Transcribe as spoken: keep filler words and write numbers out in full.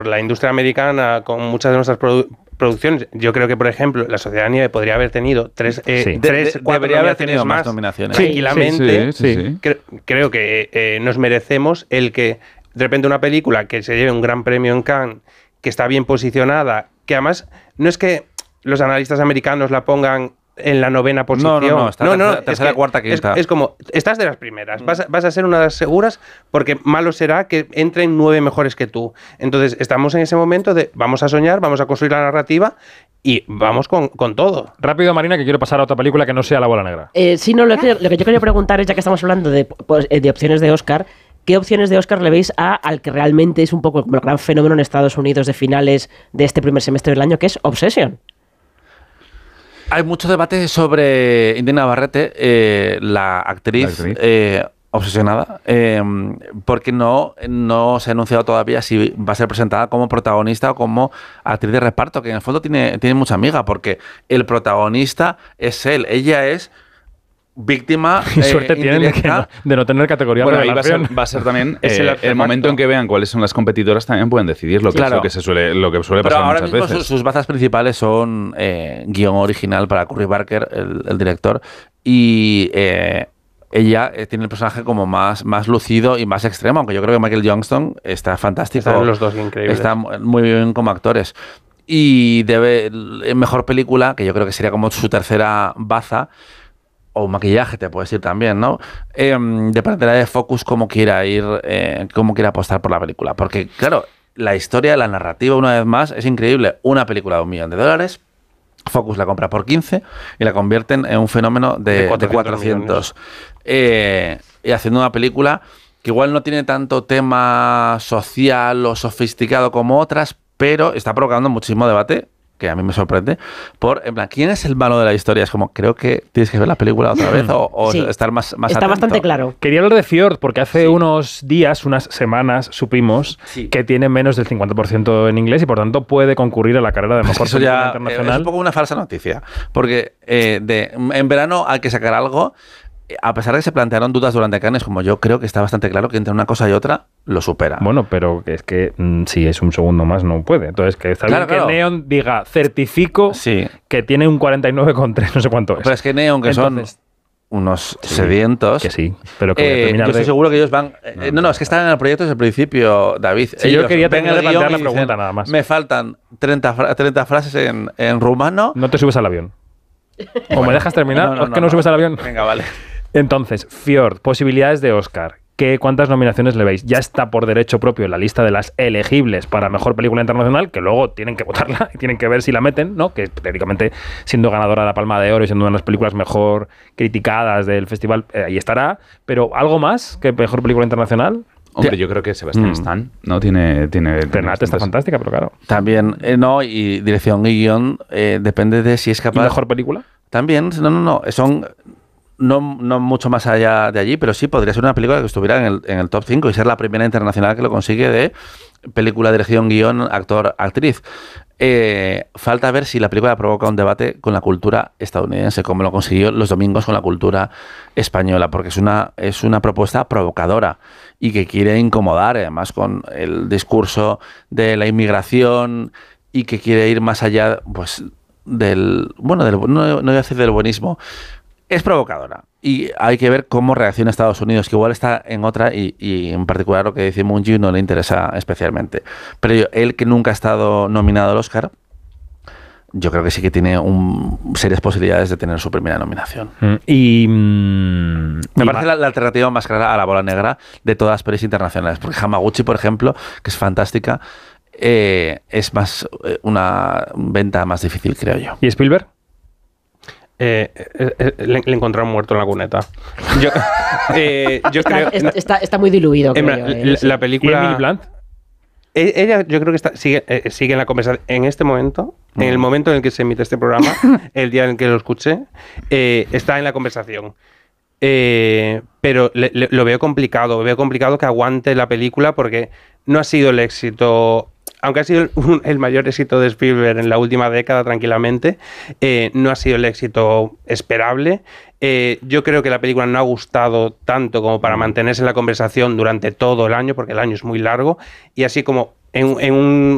la industria americana con muchas de nuestras produ producciones. Yo creo que, por ejemplo, La Sociedad de la Nieve podría haber tenido tres, eh, sí. tres de, de, cuatro debería haber tenido más, más nominaciones. Sí, tranquilamente. Sí, sí, sí, sí. Cre creo que eh, nos merecemos el que de repente una película que se lleve un gran premio en Cannes, que está bien posicionada, que además no es que los analistas americanos la pongan en la novena posición. No, no, no, está no, no, tercera, tercera es que, cuarta, quinta. Es, es como, estás de las primeras, vas a, vas a ser una de las seguras, porque malo será que entren nueve mejores que tú. Entonces, estamos en ese momento de vamos a soñar, vamos a construir la narrativa y vamos con, con todo. Rápido, Marina, que quiero pasar a otra película que no sea La Bola Negra. Eh, sí, no, lo que, lo que yo quería preguntar es, ya que estamos hablando de, pues, de opciones de Oscar, ¿qué opciones de Oscar le veis a al que realmente es un poco como el gran fenómeno en Estados Unidos de finales de este primer semestre del año, que es Obsession? Hay mucho debate sobre Indira Navarrete, eh, la actriz, la actriz. Eh, obsesionada, eh, porque no, no se ha anunciado todavía si va a ser presentada como protagonista o como actriz de reparto, que en el fondo tiene, tiene mucha amiga, porque el protagonista es él, ella es víctima y suerte eh, tienen de, que no, de no tener categoría bueno, de revelación. Va a ser, va a ser también eh, el, el momento en que vean cuáles son las competidoras, también pueden decidir lo que, claro. es lo que se suele lo que suele Pero pasar ahora muchas mismo veces. Sus, sus bazas principales son eh, guión original para Curry Barker, el, el director, y eh, ella eh, tiene el personaje como más, más lucido y más extremo, aunque yo creo que Michael Johnston está fantástico. Están los dos increíbles. Está muy bien como actores. Y debe, en mejor película, que yo creo que sería como su tercera baza, o maquillaje, te puedes decir también, ¿no? Eh, dependerá de Focus cómo quiera ir, eh, cómo quiera apostar por la película. Porque, claro, la historia, la narrativa, una vez más, es increíble. Una película de un millón de dólares, Focus la compra por quince y la convierten en un fenómeno de, de cuatrocientos. Eh, y haciendo una película que igual no tiene tanto tema social o sofisticado como otras, pero está provocando muchísimo debate, que a mí me sorprende, por, en plan, ¿quién es el malo de la historia? Es como, creo que tienes que ver la película otra vez o, o sí, estar más, más está atento. Bastante claro. Quería hablar de Fjord, porque hace sí. unos días, unas semanas, supimos sí. que tiene menos del cincuenta por ciento en inglés y, por tanto, puede concurrir a la carrera de mejor Eso película ya internacional. Es un poco una falsa noticia, porque eh, de, en verano hay que sacar algo. A pesar de que se plantearon dudas durante Cannes, como yo creo que está bastante claro que entre una cosa y otra lo supera. Bueno, pero es que mm, si es un segundo más no puede. Entonces, que está claro, bien claro. que Neon diga, certifico sí. que tiene un cuarenta y nueve coma tres, no sé cuánto es. Pero es que Neon, que Entonces, son unos sí, sedientos... Que sí, pero que eh, yo estoy de... seguro que ellos van... Eh, no, no, es que están en el proyecto desde el principio, David. Sí, ellos yo quería tener el plantear la dicen, pregunta nada más. Me faltan treinta, fra treinta frases en, en rumano. No te subes al avión. O bueno, me dejas terminar, no, no, o es que no, no subes al avión. Venga, vale. Entonces, Fjord, posibilidades de Oscar. ¿Qué, ¿Cuántas nominaciones le veis? Ya está por derecho propio en la lista de las elegibles para Mejor Película Internacional, que luego tienen que votarla y tienen que ver si la meten, ¿no? Que teóricamente, siendo ganadora de la Palma de Oro y siendo una de las películas mejor criticadas del festival, eh, ahí estará. Pero ¿algo más que Mejor Película Internacional? Hombre, yo creo que Sebastián mm. Stan no tiene... tiene Renate está fantástica, pero claro. También, eh, no, y dirección y guión, eh, depende de si es capaz... ¿Y Mejor Película? También, no, no, no, son... No, no mucho más allá de allí, pero sí podría ser una película que estuviera en el, en el top cinco y ser la primera internacional que lo consigue de película, dirección, guión, actor, actriz. Eh, falta ver si la película provoca un debate con la cultura estadounidense, como lo consiguió Los Domingos con la cultura española, porque es una, es una propuesta provocadora y que quiere incomodar, además, con el discurso de la inmigración y que quiere ir más allá, pues, del... Bueno, del, no, no voy a decir del buenismo. Es provocadora y hay que ver cómo reacciona Estados Unidos, que igual está en otra y, y en particular lo que dice Moon Ji no le interesa especialmente. Pero yo, él que nunca ha estado nominado al Oscar, yo creo que sí que tiene un, serias posibilidades de tener su primera nominación. Mm, y mm, me y parece la, la alternativa más clara a La Bola Negra de todas las pelis internacionales, porque Hamaguchi, por ejemplo, que es fantástica, eh, es más eh, una venta más difícil, creo yo. ¿Y Spielberg? Eh, eh, eh, le, le encontraron muerto en la cuneta. Yo, eh, yo está, creo, está, está, está muy diluido. En creo la, yo, eh, la, sí. la película. ¿Y Emily Blunt? Ella, yo creo que está, sigue, eh, sigue en la conversación. En este momento, mm. en el momento en el que se emite este programa, el día en el que lo escuché, eh, está en la conversación. Eh, pero le, le, lo veo complicado. Veo complicado que aguante la película porque no ha sido el éxito. Aunque ha sido un, el mayor éxito de Spielberg en la última década, tranquilamente, eh, no ha sido el éxito esperable. Eh, yo creo que la película no ha gustado tanto como para mantenerse en la conversación durante todo el año, porque el año es muy largo, y así como en, en un